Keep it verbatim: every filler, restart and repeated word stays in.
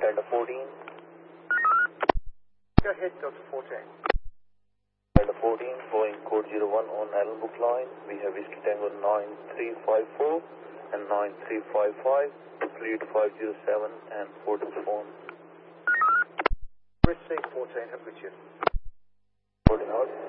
Delta fourteen. Go ahead, Delta fourteen. Delta fourteen, Boeing code zero one on Allen Book line. We have Whiskey Tango nine three five four and nine three five five, fleet five zero seven and four double four. Receive fourteen, have a good shift. fourteen out.